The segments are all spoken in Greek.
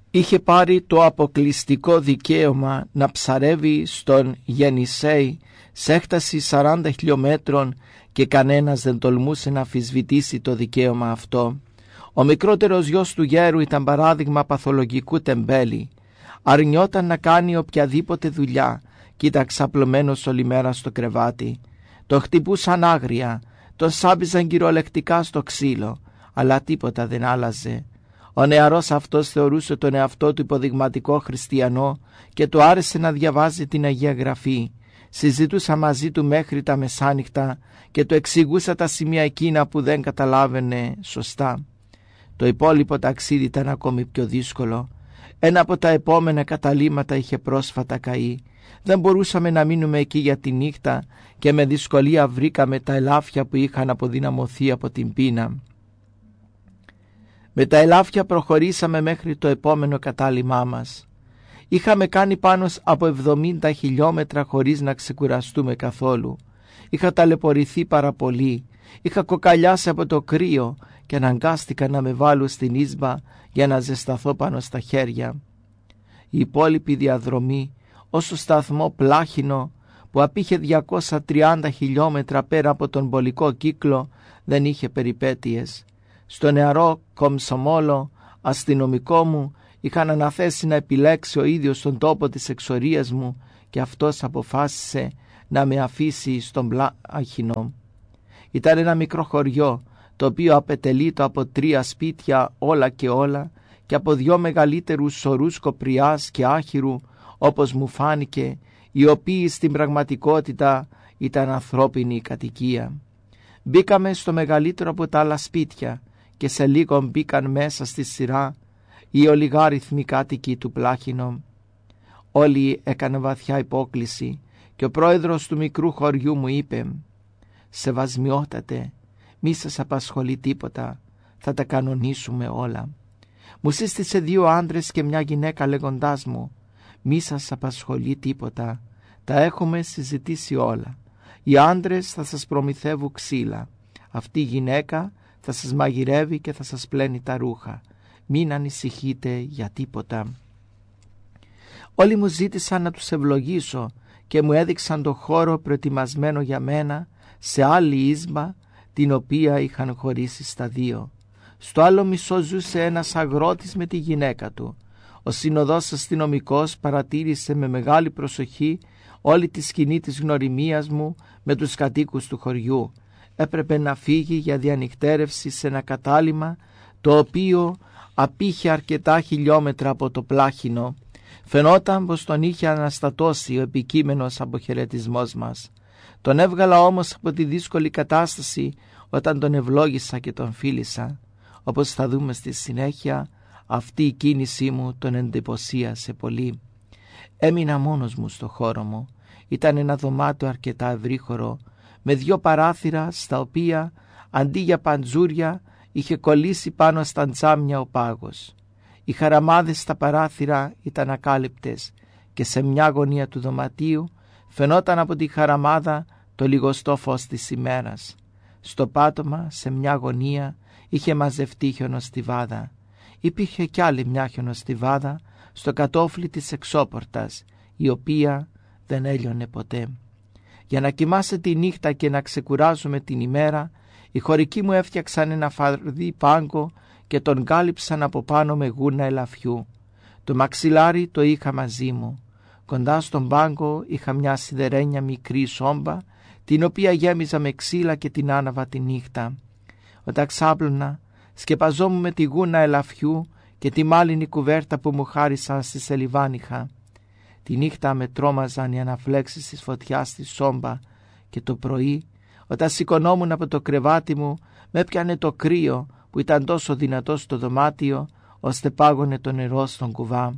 είχε πάρει το αποκλειστικό δικαίωμα να ψαρεύει στον Γεννησέη σε έκταση 40 χιλιόμετρων και κανένας δεν τολμούσε να αμφισβητήσει το δικαίωμα αυτό. Ο μικρότερος γιος του γέρου ήταν παράδειγμα παθολογικού τεμπέλη. Αρνιόταν να κάνει οποιαδήποτε δουλειά, κοίταξε απλωμένος όλη μέρα στο κρεβάτι. Τον χτυπούσαν άγρια, τον σάμπιζαν κυριολεκτικά στο ξύλο, αλλά τίποτα δεν άλλαζε. Ο νεαρός αυτός θεωρούσε τον εαυτό του υποδειγματικό χριστιανό και του άρεσε να διαβάζει την Αγία Γραφή. Συζητούσα μαζί του μέχρι τα μεσάνυχτα και του εξηγούσα τα σημεία εκείνα που δεν καταλάβαινε σωστά. Το υπόλοιπο ταξίδι ήταν ακόμη πιο δύσκολο. Ένα από τα επόμενα καταλύματα είχε πρόσφατα καεί. Δεν μπορούσαμε να μείνουμε εκεί για τη νύχτα και με δυσκολία βρήκαμε τα ελάφια που είχαν αποδυναμωθεί από την πείνα. Με τα ελάφια προχωρήσαμε μέχρι το επόμενο κατάλημά μας. Είχαμε κάνει πάνω από 70 χιλιόμετρα χωρίς να ξεκουραστούμε καθόλου. Είχα ταλαιπωρηθεί πάρα πολύ. Είχα κοκαλιάσει από το κρύο και αναγκάστηκα να με βάλω στην ίσμπα για να ζεσταθώ πάνω στα χέρια. Η υπόλοιπη διαδρομή ως το σταθμό Πλάχινο, που απήχε 230 χιλιόμετρα πέρα από τον πολικό κύκλο, δεν είχε περιπέτειες. Στο νεαρό κομσομόλο αστυνομικό μου είχαν αναθέσει να επιλέξει ο ίδιος τον τόπο της εξορίας μου και αυτός αποφάσισε να με αφήσει στον Πλάχινο. Ήταν ένα μικρό χωριό, το οποίο απετελείτο από 3 σπίτια όλα και όλα και από 2 μεγαλύτερους σωρούς κοπριάς και άχυρου, όπως μου φάνηκε, οι οποίοι στην πραγματικότητα ήταν ανθρώπινη κατοικία. Μπήκαμε στο μεγαλύτερο από τα άλλα σπίτια και σε λίγο μπήκαν μέσα στη σειρά οι ολιγάριθμοι κάτοικοι του Πλάχινο. Όλοι έκαναν βαθιά υπόκλιση και ο πρόεδρος του μικρού χωριού μου είπε «Σεβασμιότατε, μη σας απασχολεί τίποτα, θα τα κανονίσουμε όλα». Μου σύστησε 2 άντρες και μια γυναίκα λέγοντάς μου «Μη σας απασχολεί τίποτα, τα έχουμε συζητήσει όλα. Οι άντρες θα σας προμηθεύουν ξύλα, αυτή η γυναίκα θα σας μαγειρεύει και θα σας πλένει τα ρούχα. Μην ανησυχείτε για τίποτα». Όλοι μου ζήτησαν να τους ευλογήσω και μου έδειξαν το χώρο προετοιμασμένο για μένα σε άλλη ίσμα, την οποία είχαν χωρίσει στα 2. Στο άλλο μισό ζούσε ένας αγρότης με τη γυναίκα του. Ο συνοδός αστυνομικός παρατήρησε με μεγάλη προσοχή όλη τη σκηνή της γνωριμίας μου με τους κατοίκους του χωριού. Έπρεπε να φύγει για διανυκτέρευση σε ένα κατάλημα το οποίο απήχε αρκετά χιλιόμετρα από το Πλάχινο. Φαινόταν πως τον είχε αναστατώσει ο επικείμενος αποχαιρετισμός μας. Τον έβγαλα όμως από τη δύσκολη κατάσταση όταν τον ευλόγησα και τον φίλησα. Όπως θα δούμε στη συνέχεια, αυτή η κίνησή μου τον εντυπωσίασε πολύ. Έμεινα μόνος μου στο χώρο μου. Ήταν ένα δωμάτιο αρκετά ευρύχωρο, με 2 παράθυρα στα οποία αντί για παντζούρια είχε κολλήσει πάνω στα τζάμια ο πάγος. Οι χαραμάδες στα παράθυρα ήταν ακάλυπτες και σε μια γωνία του δωματίου φαινόταν από τη χαραμάδα το λιγοστό φως της ημέρας. Στο πάτωμα, σε μια γωνία, είχε μαζευτεί χιονοστιβάδα. Υπήρχε κι άλλη μια χιονοστιβάδα στο κατόφλι της εξώπορτας, η οποία δεν έλειωνε ποτέ. Για να κοιμάσαι τη νύχτα και να ξεκουράζουμε την ημέρα, οι χωρικοί μου έφτιαξαν ένα φαρδί πάγκο και τον κάλυψαν από πάνω με γούνα ελαφιού. Το μαξιλάρι το είχα μαζί μου. Κοντά στον πάγκο είχα μια σιδερένια μικρή σόμπα, την οποία γέμιζα με ξύλα και την άναβα τη νύχτα. Όταν ξάπλωνα, σκεπαζόμουν με τη γούνα ελαφιού και τη μάλινη κουβέρτα που μου χάρισαν στη σελιβάνιχα. Τη νύχτα με τρόμαζαν οι αναφλέξεις της φωτιάς στη σόμπα και το πρωί, όταν σηκωνόμουν από το κρεβάτι μου, με έπιανε το κρύο που ήταν τόσο δυνατό στο δωμάτιο, ώστε πάγωνε το νερό στον κουβά.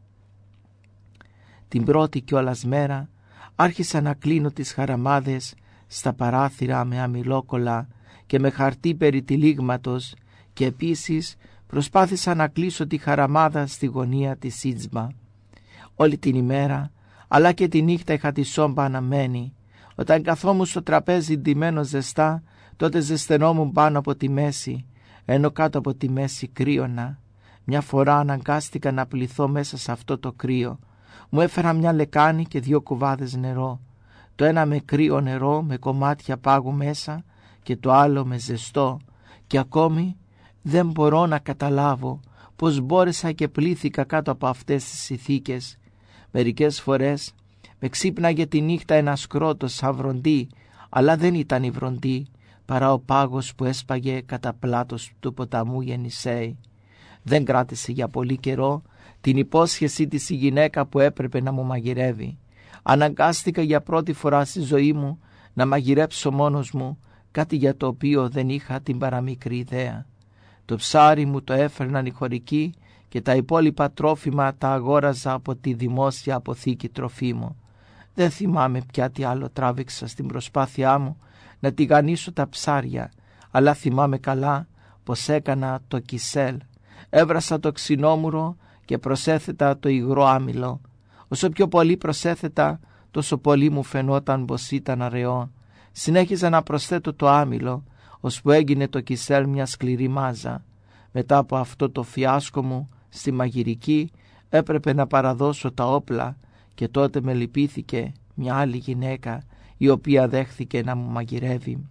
Την πρώτη κιόλας μέρα άρχισα να κλείνω τις χαραμάδες στα παράθυρα με αμυλόκολλα και με χαρτί περί τυλίγματος και επίσης προσπάθησα να κλείσω τη χαραμάδα στη γωνία της Ίτσμα. Όλη την ημέρα αλλά και τη νύχτα είχα τη σόμπα αναμένη. Όταν καθόμουν στο τραπέζι ντυμένο ζεστά, τότε ζεσθενόμουν πάνω από τη μέση, ενώ κάτω από τη μέση κρύωνα. Μια φορά αναγκάστηκα να πληθώ μέσα σε αυτό το κρύο. Μου έφερα μια λεκάνη και 2 κουβάδες νερό. Το ένα με κρύο νερό με κομμάτια πάγου μέσα και το άλλο με ζεστό, και ακόμη δεν μπορώ να καταλάβω πως μπόρεσα και πλήθηκα κάτω από αυτές τις συνθήκες. Μερικές φορές με ξύπναγε τη νύχτα ένας κρότος σαν βροντί, αλλά δεν ήταν η βροντί παρά ο πάγος που έσπαγε κατά πλάτος του ποταμού Γεννησέη. Δεν κράτησε για πολύ καιρό την υπόσχεσή της η γυναίκα που έπρεπε να μου μαγειρεύει. Αναγκάστηκα για πρώτη φορά στη ζωή μου να μαγειρέψω μόνος μου, κάτι για το οποίο δεν είχα την παραμικρή ιδέα. Το ψάρι μου το έφερναν οι χωρικοί και τα υπόλοιπα τρόφιμα τα αγόραζα από τη δημόσια αποθήκη τροφίμων. Δεν θυμάμαι πια τι άλλο τράβηξα στην προσπάθειά μου να τηγανίσω τα ψάρια, αλλά θυμάμαι καλά πως έκανα το κισέλ. Έβρασα το ξινόμουρο και προσέθετα το υγρό άμυλο. Όσο πιο πολύ προσέθετα, τόσο πολύ μου φαινόταν πως ήταν αραιό. Συνέχιζα να προσθέτω το άμυλο, ώσπου έγινε το κισέλ μια σκληρή μάζα. Μετά από αυτό το φιάσκο μου στη μαγειρική έπρεπε να παραδώσω τα όπλα, και τότε με λυπήθηκε μια άλλη γυναίκα η οποία δέχθηκε να μου μαγειρεύει.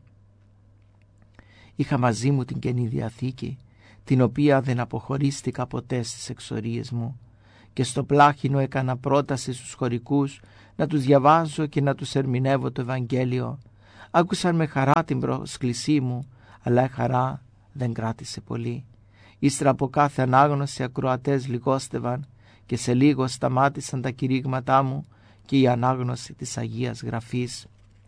Είχα μαζί μου την Καινή Διαθήκη, την οποία δεν αποχωρίστηκα ποτέ στις εξορίες μου, και στο πλάχινο έκανα πρόταση στους χωρικούς να τους διαβάζω και να τους ερμηνεύω το Ευαγγέλιο. Άκουσαν με χαρά την πρόσκλησή μου, αλλά η χαρά δεν κράτησε πολύ. Ύστερα από κάθε ανάγνωση ακροατές λιγόστευαν και σε λίγο σταμάτησαν τα κηρύγματά μου και η ανάγνωση της Αγίας Γραφής.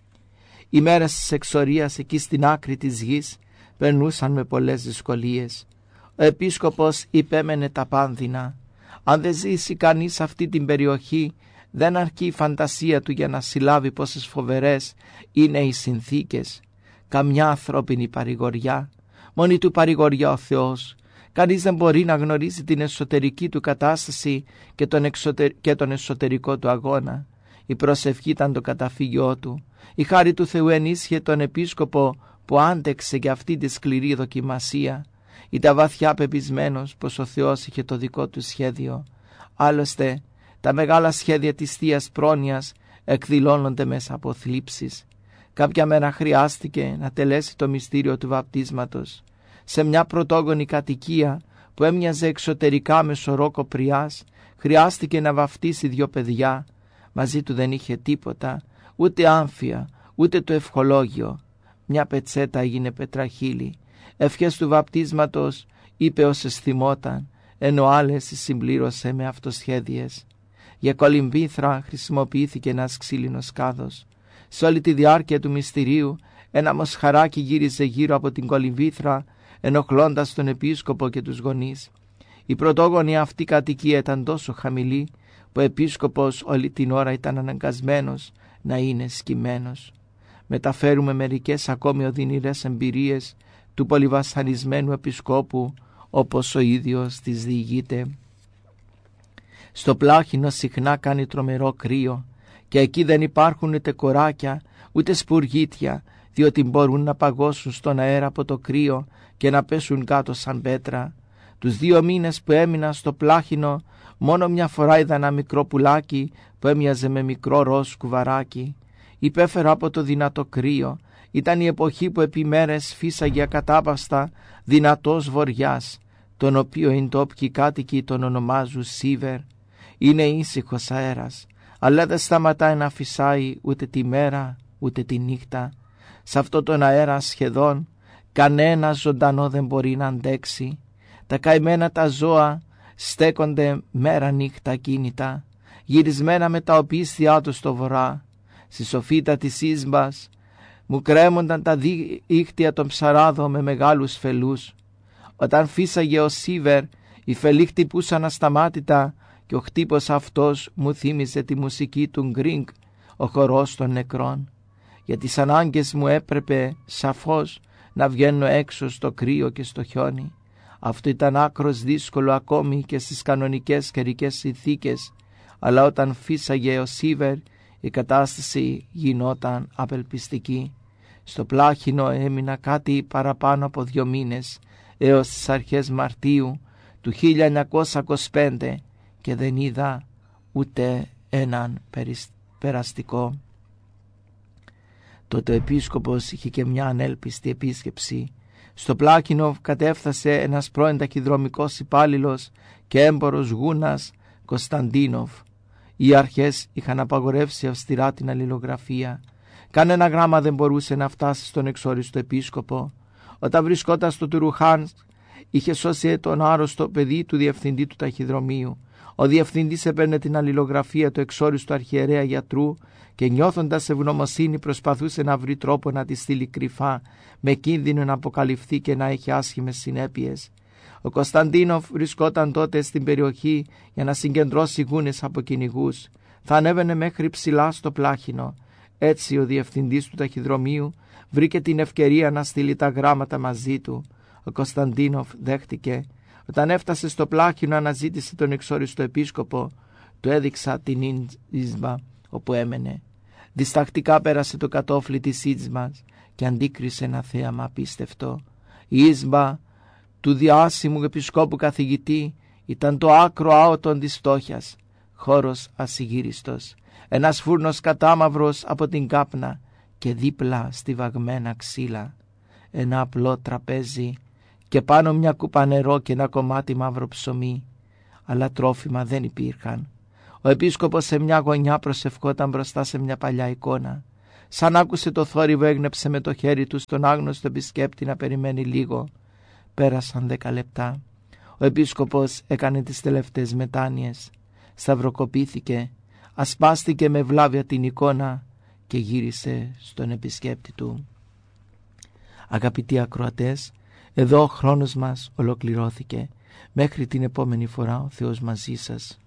Οι μέρες της εξορίας εκεί στην άκρη της γης περνούσαν με πολλές δυσκολίες. Ο επίσκοπος υπέμενε τα πάνδυνα. Αν δεν ζήσει κανείς αυτή την περιοχή, δεν αρκεί η φαντασία του για να συλλάβει πόσες φοβερές είναι οι συνθήκες. Καμιά ανθρώπινη παρηγοριά, μόνη του παρηγοριά ο Θεός. Κανείς δεν μπορεί να γνωρίζει την εσωτερική του κατάσταση και τον εσωτερικό του αγώνα. Η προσευχή ήταν το καταφύγιό του. Η χάρη του Θεού ενίσχυε τον επίσκοπο που άντεξε για αυτή τη σκληρή δοκιμασία. Ήταν βαθιά πεπισμένος πως ο Θεός είχε το δικό του σχέδιο. Άλλωστε, τα μεγάλα σχέδια της Θείας Πρόνοιας εκδηλώνονται μέσα από θλίψεις. Κάποια μέρα χρειάστηκε να τελέσει το μυστήριο του βαπτίσματος. Σε μια πρωτόγονη κατοικία που έμοιαζε εξωτερικά με σωρό κοπριάς, χρειάστηκε να βαφτίσει 2 παιδιά. Μαζί του δεν είχε τίποτα, ούτε άμφια, ούτε το ευχολόγιο. Μια πετσέτα έγινε πετραχύλι. Ευχές του βαπτίσματος είπε όσες θυμόταν, ενώ άλλες συμπλήρωσε με αυτοσχέδιες. Για κολυμβήθρα χρησιμοποιήθηκε ένας ξύλινος κάδος. Σε όλη τη διάρκεια του μυστηρίου ένα μοσχαράκι γύριζε γύρω από την κολυμβήθρα, ενοχλώντας τον επίσκοπο και τους γονείς. Η πρωτόγονη αυτή κατοικία ήταν τόσο χαμηλή που ο επίσκοπος όλη την ώρα ήταν αναγκασμένος να είναι σκυμμένος. Μεταφέρουμε μερικές ακόμη οδυνηρές εμπειρίες του πολυβασανισμένου επισκόπου, όπως ο ίδιος τις διηγείται. Στο πλάχινο συχνά κάνει τρομερό κρύο και εκεί δεν υπάρχουν ούτε κοράκια ούτε σπουργίτια, διότι μπορούν να παγώσουν στον αέρα από το κρύο και να πέσουν κάτω σαν πέτρα. Τους 2 μήνες που έμεινα στο πλάχινο, μόνο μια φορά είδα ένα μικρό πουλάκι που έμοιαζε με μικρό ροζ κουβαράκι. Υπέφερα από το δυνατό κρύο. Ήταν η εποχή που επί μέρες φύσαγε ακατάπαυστα δυνατός βοριάς, τον οποίο οι ντόπιοι κάτοικοι τον ονομάζουν Σίβερ. Είναι ήσυχος αέρας, αλλά δεν σταματάει να φυσάει ούτε τη μέρα ούτε τη νύχτα. Σε αυτό τον αέρα σχεδόν κανένα ζωντανό δεν μπορεί να αντέξει. Τα καημένα τα ζώα στέκονται μέρα νύχτα ακίνητα, γυρισμένα με τα οπίστια τους στο βορρά. Στη σοφίτα της ίσμπας μου κρέμονταν τα δίχτυα των ψαράδων με μεγάλους φελούς. Όταν φύσαγε ο Σίβερ, οι φελοί χτυπούσαν ασταμάτητα και ο χτύπος αυτός μου θύμιζε τη μουσική του Γκρίνγκ, ο χορός των νεκρών. Για τις ανάγκες μου έπρεπε σαφώς να βγαίνω έξω στο κρύο και στο χιόνι. Αυτό ήταν άκρος δύσκολο ακόμη και στις κανονικές καιρικές συνθήκες, αλλά όταν φύσαγε ο Σίβερ η κατάσταση γινόταν απελπιστική. Στο πλάχινο έμεινα κάτι παραπάνω από 2 μήνες, έως τις αρχές Μαρτίου, του 1925 και δεν είδα ούτε έναν περαστικό. Τότε ο επίσκοπος είχε και μια ανέλπιστη επίσκεψη. Στο Πλάκινοφ κατέφθασε ένας πρώην ταχυδρομικός υπάλληλος και έμπορος γούνας, Κωνσταντίνοφ. Οι αρχές είχαν απαγορεύσει αυστηρά την αλληλογραφία. Κανένα γράμμα δεν μπορούσε να φτάσει στον εξόριστο επίσκοπο. Όταν βρισκόταν στο Τουρουχάνσκ, είχε σώσει τον άρρωστο παιδί του διευθυντή του ταχυδρομείου. Ο διευθυντής έπαιρνε την αλληλογραφία του εξόριστου αρχιερέα γιατρού και νιώθοντας ευγνωμοσύνη προσπαθούσε να βρει τρόπο να τη στείλει κρυφά, με κίνδυνο να αποκαλυφθεί και να έχει άσχημες συνέπειες. Ο Κωνσταντίνοφ βρισκόταν τότε στην περιοχή για να συγκεντρώσει γούνες από κυνηγούς. Θα ανέβαινε μέχρι ψηλά στο Πλάχινο. Έτσι ο διευθυντής του ταχυδρομείου βρήκε την ευκαιρία να στείλει τα γράμματα μαζί του. Ο Κωνσταντίνοφ δέχτηκε. Όταν έφτασε στο Πλάχινο αναζήτησε τον εξόριστο επίσκοπο. Του έδειξα την ίσβα όπου έμενε. Διστακτικά πέρασε το κατόφλι της ίσβας και αντίκρισε ένα θέαμα απίστευτο. Η ίσβα του διάσημου επισκόπου καθηγητή ήταν το άκρο άωτον της φτώχειας. Χώρος ασυγύριστος. Ένας φούρνος κατάμαυρος από την κάπνα και δίπλα στιβαγμένα ξύλα. Ένα απλό τραπέζι και πάνω μια κούπα νερό και ένα κομμάτι μαύρο ψωμί. Αλλά τρόφιμα δεν υπήρχαν. Ο επίσκοπος σε μια γωνιά προσευχόταν μπροστά σε μια παλιά εικόνα. Σαν άκουσε το θόρυβο έγνεψε με το χέρι του στον άγνωστο επισκέπτη να περιμένει λίγο. Πέρασαν 10 λεπτά. Ο επίσκοπος έκανε τις τελευταίες μετάνοιες. Σταυροκοπήθηκε, ασπάστηκε με βλάβια την εικόνα και γύρισε στον επισκέπτη του. Αγαπητοί ακροατές, εδώ ο χρόνος μας ολοκληρώθηκε. Μέχρι την επόμενη φορά ο Θεός μαζί σας.